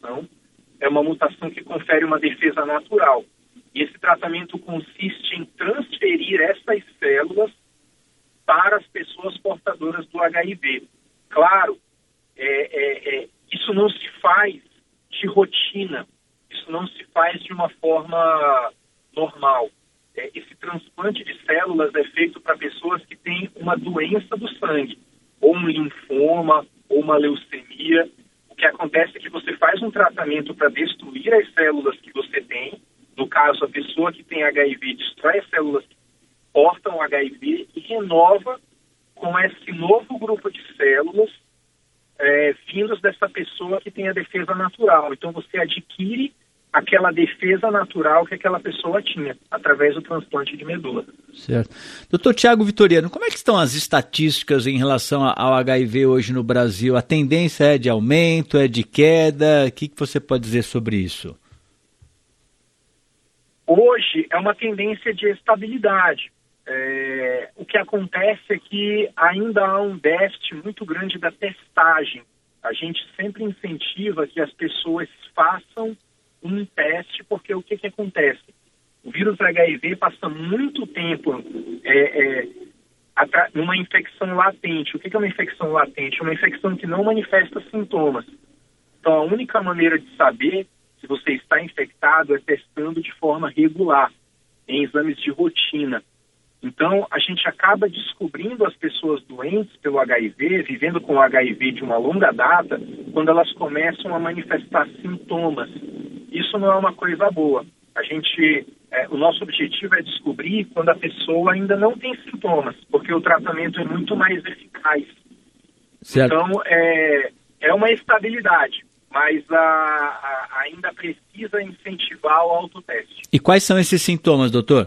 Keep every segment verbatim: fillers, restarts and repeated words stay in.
mutação, é uma mutação que confere uma defesa natural. E esse tratamento consiste em transferir essas células para as pessoas portadoras do H I V. Claro, é, é, é, isso não se faz de rotina, isso não se faz de uma forma normal. É, esse transplante de células é feito para pessoas que têm uma doença do sangue, ou um linfoma, ou uma leucemia. O que acontece é que você faz um tratamento para destruir as células que você tem. No caso, a pessoa que tem H I V destrói as células que portam H I V e renova com esse novo grupo de células é, vindos dessa pessoa que tem a defesa natural. Então, você adquire aquela defesa natural que aquela pessoa tinha, através do transplante de medula. Certo. doutor Tiago Vitoriano, como é que estão as estatísticas em relação ao H I V hoje no Brasil? A tendência é de aumento, é de queda? O que, que você pode dizer sobre isso? Hoje é uma tendência de estabilidade. É, o que acontece é que ainda há um déficit muito grande da testagem. A gente sempre incentiva que as pessoas façam um teste, porque o que, que acontece? O vírus H I V passa muito tempo é, é, numa infecção latente. O que, que é uma infecção latente? É uma infecção que não manifesta sintomas. Então, a única maneira de saber se você está infectado é testando de forma regular, em exames de rotina. Então, a gente acaba descobrindo as pessoas doentes pelo H I V, vivendo com o H I V de uma longa data, quando elas começam a manifestar sintomas. Isso não é uma coisa boa. A gente, é, o nosso objetivo é descobrir quando a pessoa ainda não tem sintomas, porque o tratamento é muito mais eficaz. Certo. Então, é, é uma estabilidade, mas a, a, ainda precisa incentivar o autoteste. E quais são esses sintomas, doutor?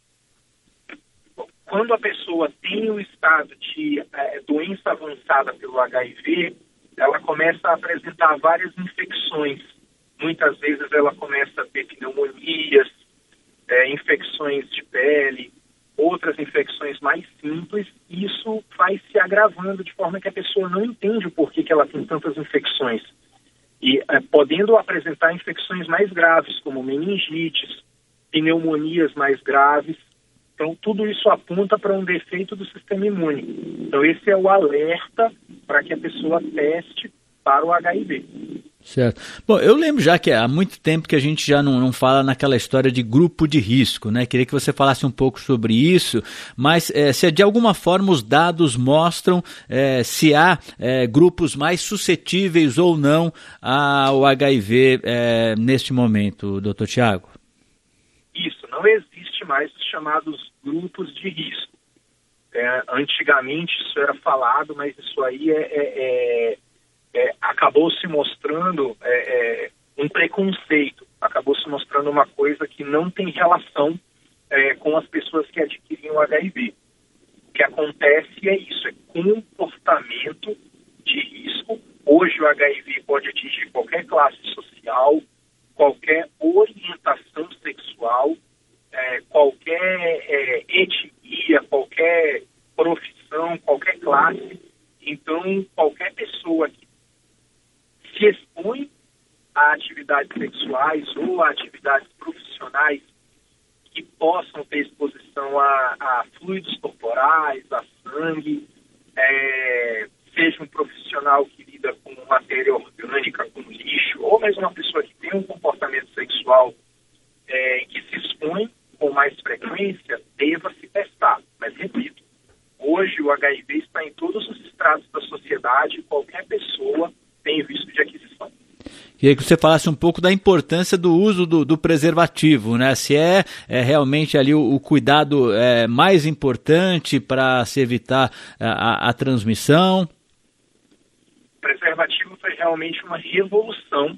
Quando a pessoa tem o estado de é, doença avançada pelo H I V, ela começa a apresentar várias infecções. Muitas vezes ela começa a ter pneumonias, é, infecções de pele, outras infecções mais simples. E isso vai se agravando de forma que a pessoa não entende o porquê que ela tem tantas infecções. E é, podendo apresentar infecções mais graves, como meningites, pneumonias mais graves. Então, tudo isso aponta para um defeito do sistema imune. Então, esse é o alerta para que a pessoa teste para o H I V. Certo. Bom, eu lembro já que há muito tempo que a gente já não, não fala naquela história de grupo de risco, né? Queria que você falasse um pouco sobre isso, mas é, se de alguma forma os dados mostram é, se há é, grupos mais suscetíveis ou não ao H I V é, neste momento, doutor Tiago. Isso, não existe mais os chamados grupos de risco. É, antigamente isso era falado, mas isso aí é... é, é... É, acabou se mostrando é, é, um preconceito, acabou se mostrando uma coisa que não tem relação é, com as pessoas que adquirem o H I V. O que acontece é isso, é comportamento de risco. Hoje o H I V pode atingir qualquer classe social, qualquer orientação sexual, é, qualquer é, etnia, qualquer profissão, qualquer classe. Então, qualquer pessoa que se expõe a atividades sexuais ou a atividades profissionais que possam ter exposição a, a fluidos corporais, a sangue, é, seja um profissional que lida com matéria orgânica, com lixo, ou mesmo uma pessoa que tem um comportamento sexual é, que se expõe com mais frequência, deva se testar. Mas, repito, hoje o H I V está em todos os estratos da sociedade, qualquer pessoa tem risco de aquisição. Queria que você falasse um pouco da importância do uso do, do preservativo, né? Se é, é realmente ali o, o cuidado é, mais importante para se evitar a, a, a transmissão. O preservativo foi realmente uma revolução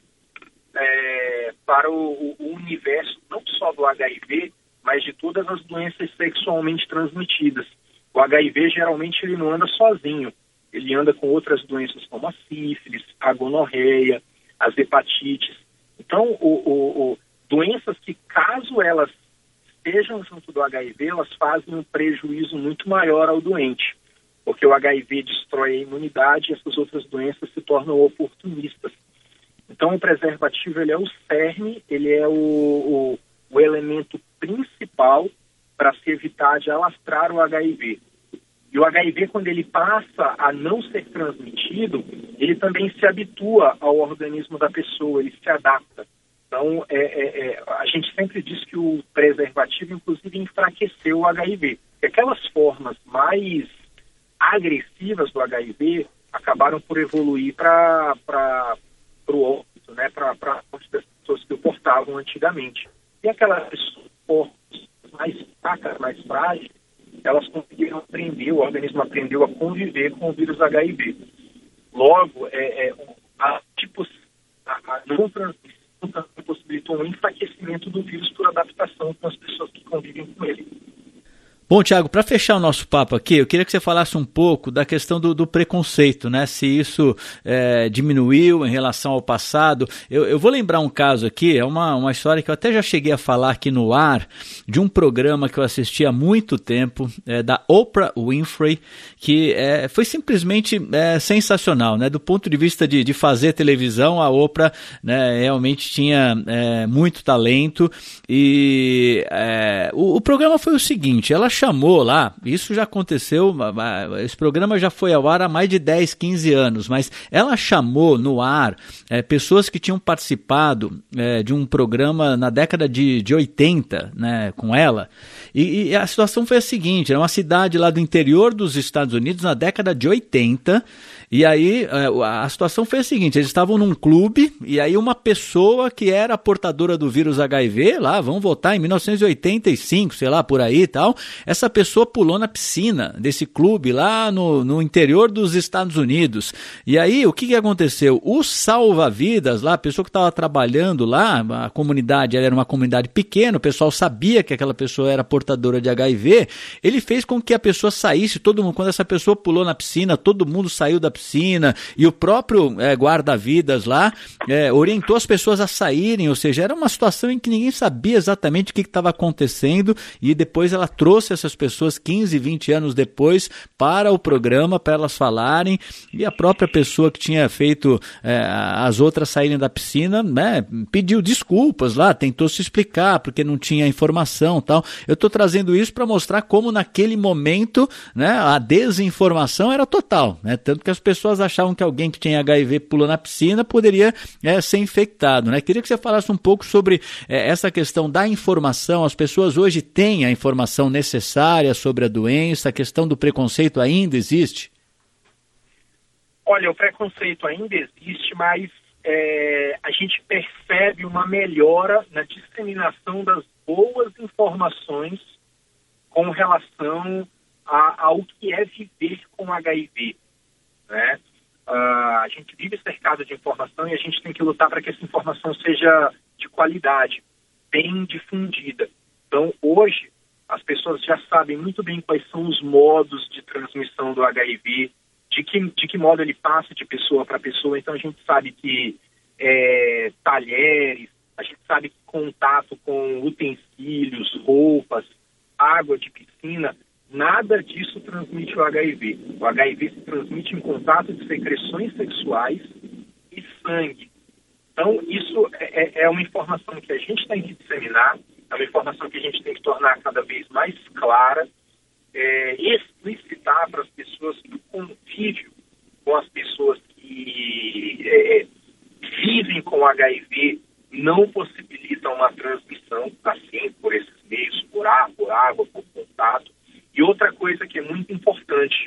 é, para o, o universo, não só do H I V, mas de todas as doenças sexualmente transmitidas. O H I V geralmente ele não anda sozinho. Ele anda com outras doenças como a sífilis, a gonorreia, as hepatites. Então, o, o, o, doenças que, caso elas estejam junto do H I V, elas fazem um prejuízo muito maior ao doente, porque o H I V destrói a imunidade e essas outras doenças se tornam oportunistas. Então, o preservativo ele é o cerne, ele é o, o, o elemento principal para se evitar de alastrar o H I V. E o H I V, quando ele passa a não ser transmitido, ele também se habitua ao organismo da pessoa, ele se adapta. Então, é, é, é, a gente sempre diz que o preservativo, inclusive, enfraqueceu o H I V. E aquelas formas mais agressivas do H I V acabaram por evoluir para o óbito, né, para a morte das pessoas que o portavam antigamente. E aquelas pessoas mais fracas, mais frágeis, elas conseguiram aprender, o organismo aprendeu a conviver com o vírus H I V. Logo, é, é, a, tipo, a, a não transmissão possibilitou um enfraquecimento do vírus por adaptação com as pessoas que convivem com ele. Bom, Tiago, para fechar o nosso papo aqui, eu queria que você falasse um pouco da questão do, do preconceito, né? Se isso é, diminuiu em relação ao passado. Eu, eu vou lembrar um caso aqui, é uma, uma história que eu até já cheguei a falar aqui no ar, de um programa que eu assisti há muito tempo, é, da Oprah Winfrey, que é, foi simplesmente é, sensacional, né? Do ponto de vista de, de fazer televisão, a Oprah, né, realmente tinha é, muito talento. E é, o, o programa foi o seguinte, ela chamou lá, isso já aconteceu, esse programa já foi ao ar há mais de dez, quinze anos, mas ela chamou no ar é, pessoas que tinham participado é, de um programa na década de, de oitenta, né, com ela, e, e a situação foi a seguinte, era uma cidade lá do interior dos Estados Unidos na década de oitenta, e aí a situação foi a seguinte, eles estavam num clube, e aí uma pessoa que era portadora do vírus H I V, lá, vamos voltar em mil novecentos e oitenta e cinco, sei lá, por aí e tal, essa pessoa pulou na piscina desse clube lá no, no interior dos Estados Unidos. E aí, o que, que aconteceu? O salva-vidas lá, a pessoa que estava trabalhando lá, a comunidade, ela era uma comunidade pequena, o pessoal sabia que aquela pessoa era portadora de H I V, ele fez com que a pessoa saísse, todo mundo, quando essa pessoa pulou na piscina, todo mundo saiu da piscina, e o próprio é, guarda-vidas lá é, orientou as pessoas a saírem, ou seja, era uma situação em que ninguém sabia exatamente o que estava acontecendo, e depois ela trouxe essas pessoas quinze, vinte anos depois para o programa, para elas falarem, e a própria pessoa que tinha feito é, as outras saírem da piscina, né, pediu desculpas lá, tentou se explicar porque não tinha informação e tal. Eu estou trazendo isso para mostrar como naquele momento, né, a desinformação era total, né, tanto que as pessoas achavam que alguém que tinha H I V pulou na piscina poderia é, ser infectado, né? Queria que você falasse um pouco sobre é, essa questão da informação. As pessoas hoje têm a informação necessária sobre a doença, a questão do preconceito ainda existe? Olha, o preconceito ainda existe, mas é, a gente percebe uma melhora na disseminação das boas informações com relação a, ao que é viver com H I V, né? Uh, a gente vive cercado de informação e a gente tem que lutar para que essa informação seja de qualidade, bem difundida. Então, hoje, as pessoas já sabem muito bem quais são os modos de transmissão do H I V, de que, de que modo ele passa de pessoa para pessoa. Então, a gente sabe que é, talheres, a gente sabe que contato com utensílios, roupas, água de piscina, nada disso transmite o H I V. O H I V se transmite em contato de secreções sexuais e sangue. Então, isso é, é uma informação que a gente tem que disseminar, é uma informação que a gente tem que tornar cada vez mais clara, é, explicitar para as pessoas que o convívio com as pessoas que é, vivem com H I V não possibilita uma transmissão, assim, por esses meios, por ar, por água, por contato. E outra coisa que é muito importante,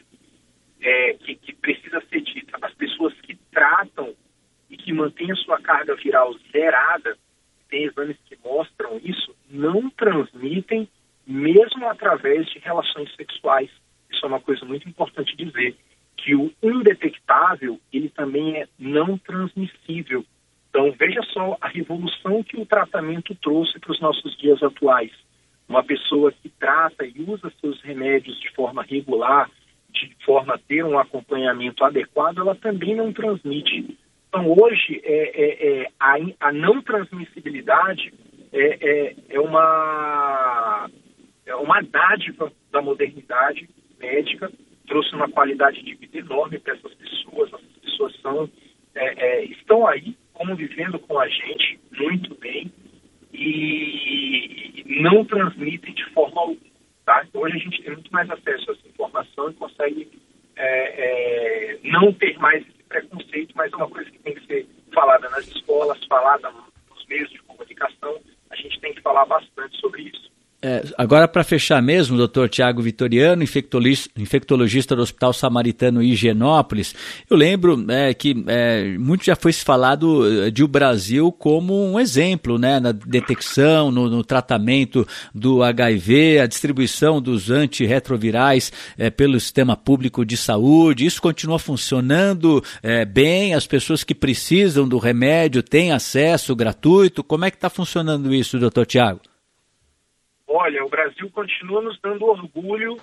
é, que, que precisa ser dita, as pessoas que tratam e que mantêm a sua carga viral zerada, tem exames que mostram isso, não transmitem mesmo através de relações sexuais. Isso é uma coisa muito importante dizer, que o indetectável, ele também é não transmissível. Então, veja só a revolução que o tratamento trouxe para os nossos dias atuais. Uma pessoa que trata e usa seus remédios de forma regular, de forma a ter um acompanhamento adequado, ela também não transmite. Então, hoje, é, é, é, a, a não transmissibilidade é, é, é, uma, é uma dádiva da modernidade médica, trouxe uma qualidade de vida enorme para essas pessoas. Essas pessoas são, é, é, estão aí convivendo gente, muito bem, e não transmitem de forma alguma. Tá? Então, hoje a gente tem muito mais acesso a essa informação e consegue é, é, não ter mais esse preconceito, mas é uma coisa que tem que ser falada nas escolas, falada nos meios de comunicação. A gente tem que falar bastante sobre isso. É, agora, para fechar mesmo, doutor Tiago Vitoriano, infectologista, infectologista do Hospital Samaritano Higienópolis, eu lembro é, que é, muito já foi se falado de o Brasil como um exemplo, né, na detecção, no, no tratamento do H I V, a distribuição dos antirretrovirais é, pelo sistema público de saúde. Isso continua funcionando é, bem? As pessoas que precisam do remédio têm acesso gratuito? Como é que está funcionando isso, doutor Tiago? Olha, o Brasil continua nos dando orgulho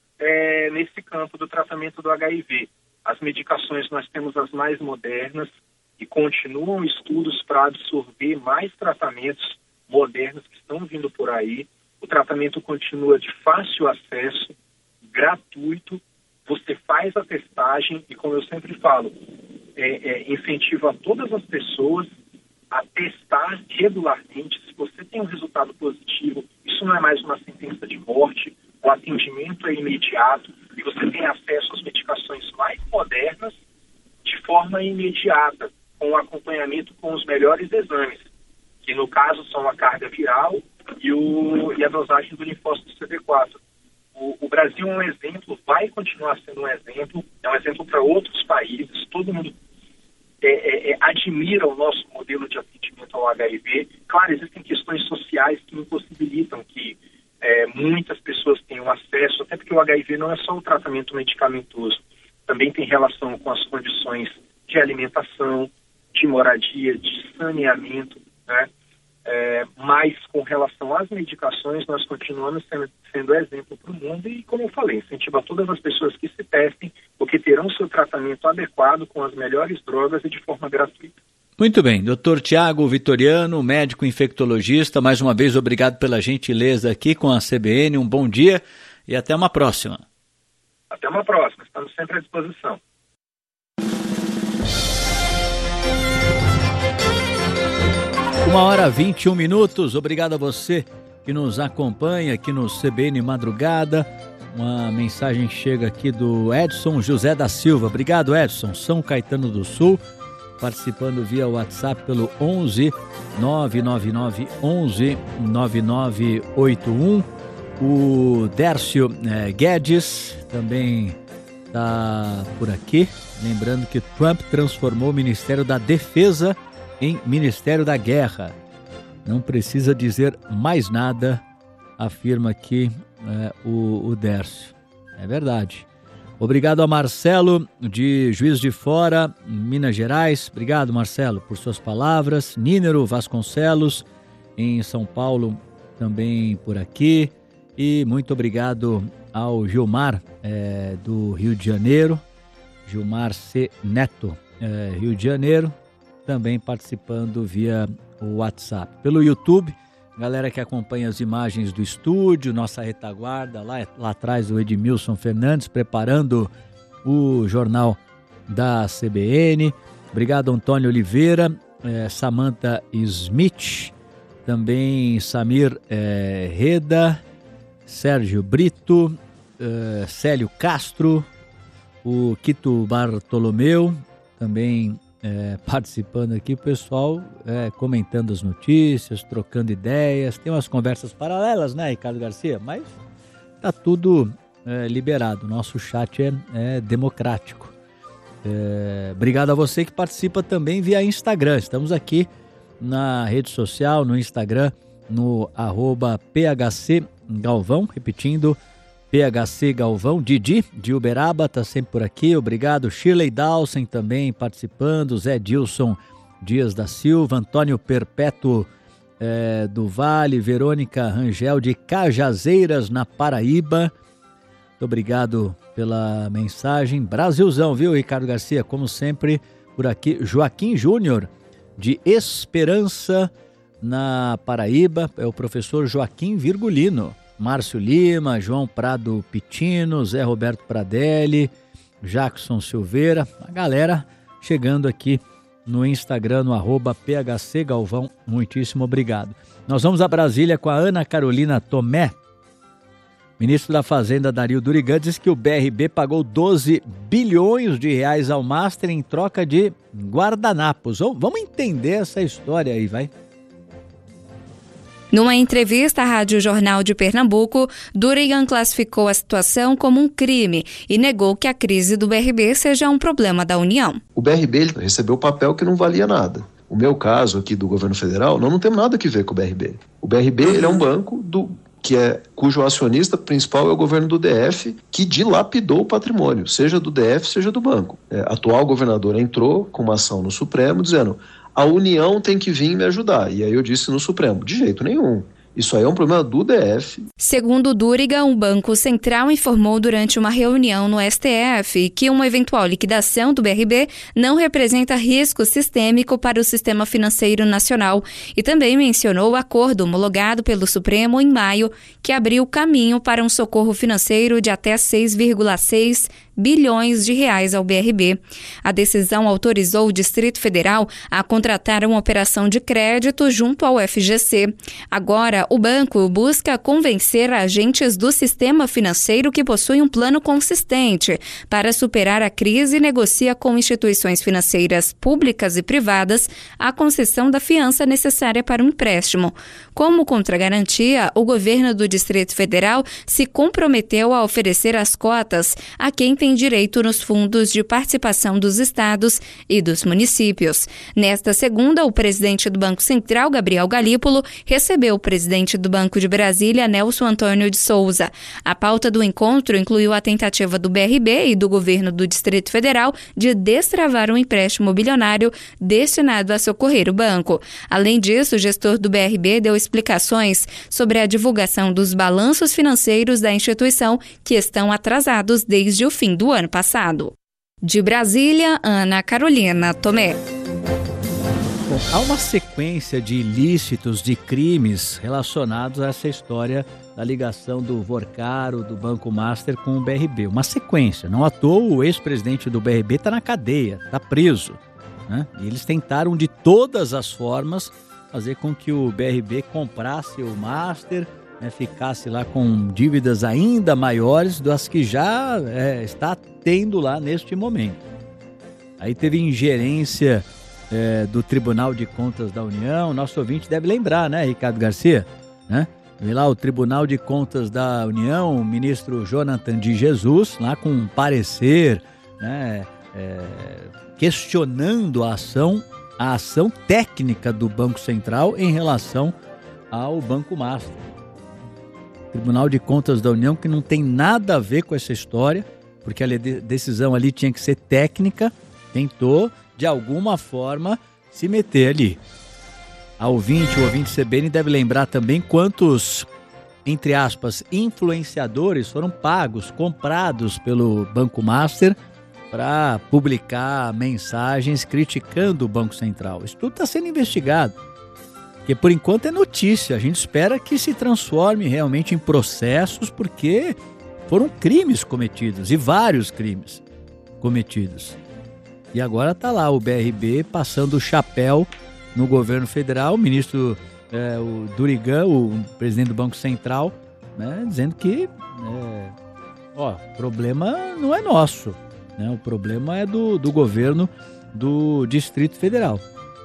é, nesse campo do tratamento do H I V. As medicações nós temos as mais modernas e continuam estudos para absorver mais tratamentos modernos que estão vindo por aí. O tratamento continua de fácil acesso, gratuito. Você faz a testagem e, como eu sempre falo, é, é, incentiva todas as pessoas a testar regularmente. Se você tem um resultado positivo, isso não é mais uma sentença de morte, o atendimento é imediato e você tem acesso às medicações mais modernas de forma imediata, com o acompanhamento com os melhores exames, que no caso são a carga viral e, o, e a dosagem do linfócito C D quatro. O, o Brasil é um exemplo, vai continuar sendo um exemplo, é um exemplo para outros países, todo mundo É, é, é, admira o nosso modelo de atendimento ao H I V. Claro, existem questões sociais que impossibilitam que é, muitas pessoas tenham acesso, até porque o H I V não é só o tratamento medicamentoso, também tem relação com as condições de alimentação, de moradia, de saneamento, né? É, mas com relação às medicações, nós continuamos sendo, sendo exemplo para o mundo e, como eu falei, incentiva todas as pessoas que se testem, porque terão seu tratamento adequado com as melhores drogas e de forma gratuita. Muito bem, doutor Tiago Vitoriano, médico infectologista, mais uma vez obrigado pela gentileza aqui com a C B N, um bom dia e até uma próxima. Até uma próxima, estamos sempre à disposição. Uma hora vinte e um minutos, obrigado a você que nos acompanha aqui no C B N Madrugada. Uma mensagem chega aqui do Edson José da Silva. Obrigado, Edson. São Caetano do Sul, participando via WhatsApp pelo onze nove nove nove onze nove nove oito um. O Dércio é, Guedes também está por aqui. Lembrando que Trump transformou o Ministério da Defesa em Ministério da Guerra. Não precisa dizer mais nada, afirma aqui é, o, o Dércio. É verdade. Obrigado a Marcelo, de Juiz de Fora, Minas Gerais. Obrigado, Marcelo, por suas palavras. Nínero Vasconcelos, em São Paulo, também por aqui. E muito obrigado ao Gilmar, é, do Rio de Janeiro. Gilmar C. Neto, é, Rio de Janeiro, também participando via o WhatsApp. Pelo YouTube, galera que acompanha as imagens do estúdio, nossa retaguarda, lá, lá atrás o Edmilson Fernandes, preparando o jornal da C B N. Obrigado, Antônio Oliveira, é, Samantha Smith, também Samir é, Reda, Sérgio Brito, é, Célio Castro, o Quito Bartolomeu, também É, participando aqui, o pessoal é, comentando as notícias, trocando ideias, tem umas conversas paralelas, né, Ricardo Garcia? Mas tá tudo é, liberado, nosso chat é, é democrático. É, obrigado a você que participa também via Instagram, estamos aqui na rede social, no Instagram, no arroba P H C Galvão, repetindo, P H C Galvão. Didi, de Uberaba, está sempre por aqui, obrigado. Shirley Dawson também participando, Zé Dilson Dias da Silva, Antônio Perpétuo é, do Vale, Verônica Rangel de Cajazeiras, na Paraíba. Muito obrigado pela mensagem. Brasilzão, viu, Ricardo Garcia? Como sempre, por aqui. Joaquim Júnior, de Esperança, na Paraíba, é o professor Joaquim Virgulino. Márcio Lima, João Prado Pitino, Zé Roberto Pradelli, Jackson Silveira, a galera chegando aqui no Instagram, no arroba P H C Galvão. Muitíssimo obrigado. Nós vamos a Brasília com a Ana Carolina Tomé. Ministro da Fazenda, Dario Durigan, diz que o B R B pagou doze bilhões de reais ao Master em troca de guardanapos. Vamos entender essa história aí, vai. Numa entrevista à Rádio Jornal de Pernambuco, Durigan classificou a situação como um crime e negou que a crise do B R B seja um problema da União. O B R B ele recebeu papel que não valia nada. O meu caso aqui do governo federal, nós não temos nada a ver com o B R B. O B R B ele é um banco do, que é, cujo acionista principal é o governo do D F, que dilapidou o patrimônio, seja do D F, seja do banco. É, a atual governadora entrou com uma ação no Supremo dizendo: a União tem que vir me ajudar. E aí eu disse no Supremo: de jeito nenhum. Isso aí é um problema do D F. Segundo Durigan, o Banco Central informou durante uma reunião no S T F que uma eventual liquidação do B R B não representa risco sistêmico para o sistema financeiro nacional e também mencionou o acordo homologado pelo Supremo em maio, que abriu caminho para um socorro financeiro de até seis vírgula seis bilhões de reais ao B R B. A decisão autorizou o Distrito Federal a contratar uma operação de crédito junto ao F G C. Agora, o banco busca convencer agentes do sistema financeiro que possuem um plano consistente para superar a crise e negocia com instituições financeiras públicas e privadas a concessão da fiança necessária para o empréstimo. Como contragarantia, o governo do Distrito Federal se comprometeu a oferecer as cotas a quem tem direito nos fundos de participação dos estados e dos municípios. Nesta segunda, o presidente do Banco Central, Gabriel Galípolo, recebeu o presidente do Banco de Brasília, Nelson Antônio de Souza. A pauta do encontro incluiu a tentativa do B R B e do governo do Distrito Federal de destravar um empréstimo bilionário destinado a socorrer o banco. Além disso, o gestor do B R B deu explicações sobre a divulgação dos balanços financeiros da instituição, que estão atrasados desde o fim do ano passado. De Brasília, Ana Carolina Tomé. Bom, há uma sequência de ilícitos, de crimes relacionados a essa história da ligação do Vorcaro, do Banco Master com o B R B. Uma sequência. Não à toa, o ex-presidente do B R B está na cadeia, está preso, né? E eles tentaram de todas as formas fazer com que o B R B comprasse o Master, né, ficasse lá com dívidas ainda maiores das que já é, está tendo lá neste momento. Aí teve ingerência é, do Tribunal de Contas da União. Nosso ouvinte deve lembrar, né, Ricardo Garcia? Né? Veio lá o Tribunal de Contas da União, o ministro Jonathan de Jesus, lá com um parecer, né, é, questionando a ação, a ação técnica do Banco Central em relação ao Banco Master. Tribunal de Contas da União, que não tem nada a ver com essa história, porque a decisão ali tinha que ser técnica, tentou, de alguma forma, se meter ali. A ouvinte, o ouvinte C B N deve lembrar também quantos, entre aspas, influenciadores foram pagos, comprados pelo Banco Master para publicar mensagens criticando o Banco Central. Isso tudo está sendo investigado. Porque por enquanto é notícia, a gente espera que se transforme realmente em processos, porque foram crimes cometidos, e vários crimes cometidos. E agora está lá o B R B passando o chapéu no governo federal, o ministro é, o Durigan, o presidente do Banco Central, né, dizendo que é, ó, o problema não é nosso, né, o problema é do, do governo do Distrito Federal.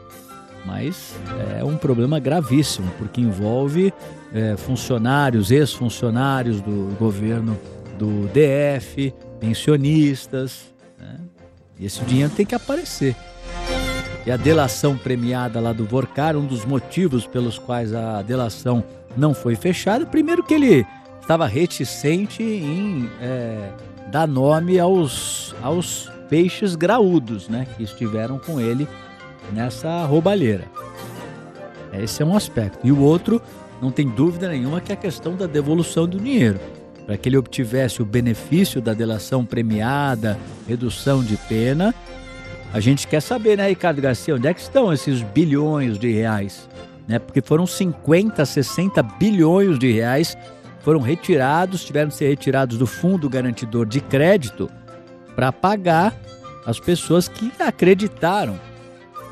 Mas é um problema gravíssimo, porque envolve é, funcionários, ex-funcionários do governo do D F, pensionistas, né? E esse dinheiro tem que aparecer. E a delação premiada lá do Vorcaro, um dos motivos pelos quais a delação não foi fechada, primeiro que ele estava reticente em é, dar nome aos, aos peixes graúdos, né, que estiveram com ele nessa roubalheira. Esse é um aspecto. E o outro, não tem dúvida nenhuma, que é a questão da devolução do dinheiro. Para que ele obtivesse o benefício da delação premiada, redução de pena, a gente quer saber, né, Ricardo Garcia, onde é que estão esses bilhões de reais? Né? Porque foram cinquenta, sessenta bilhões de reais, foram retirados, tiveram que ser retirados do Fundo Garantidor de Crédito para pagar as pessoas que acreditaram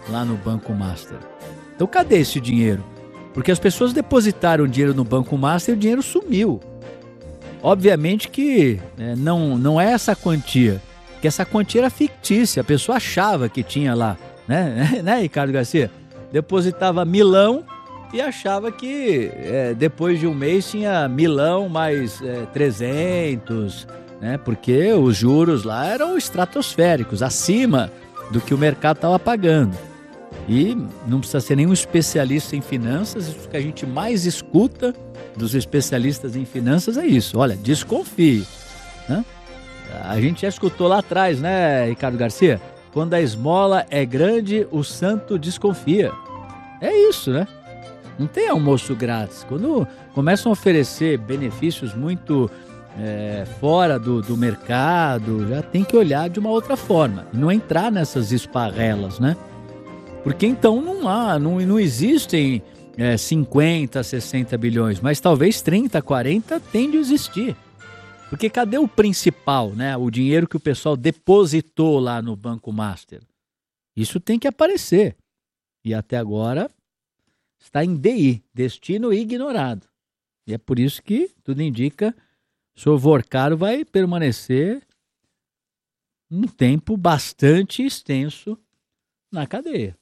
lá no Banco Master. Então cadê esse dinheiro? Porque as pessoas depositaram dinheiro no Banco Master e o dinheiro sumiu. Obviamente que é, não, não é essa quantia, porque essa quantia era fictícia, a pessoa achava que tinha lá, né, né Ricardo Garcia? Depositava milão e achava que é, depois de um mês tinha milão mais é, trezentos, né? Porque os juros lá eram estratosféricos, acima do que o mercado estava pagando. E não precisa ser nenhum especialista em finanças, isso que a gente mais escuta dos especialistas em finanças é isso. Olha, desconfie, né? A gente já escutou lá atrás, né, Ricardo Garcia? Quando a esmola é grande, o santo desconfia. É isso, né? Não tem almoço grátis. Quando começam a oferecer benefícios muito é, fora do, do mercado, já tem que olhar de uma outra forma. E não entrar nessas esparrelas, né? Porque então não há, não, não existem é, cinquenta, sessenta bilhões, mas talvez trinta, quarenta tende a existir. Porque cadê o principal, né? O dinheiro que o pessoal depositou lá no Banco Master? Isso tem que aparecer. E até agora está em D I, destino ignorado. E é por isso que tudo indica o senhor Vorcaro vai permanecer um tempo bastante extenso na cadeia.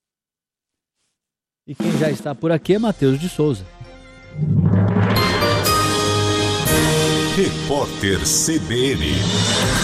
E quem já está por aqui é Matheus de Souza. Repórter C B N.